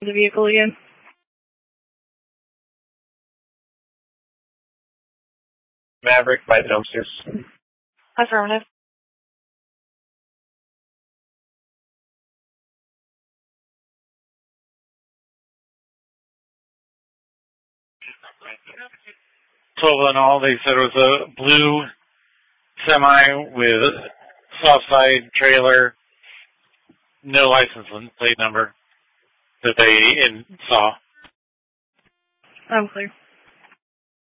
The vehicle again. Maverick by the dumpsters. Affirmative. Total in all, they said it was a blue semi with soft side trailer, no license plate number that they saw. I'm clear.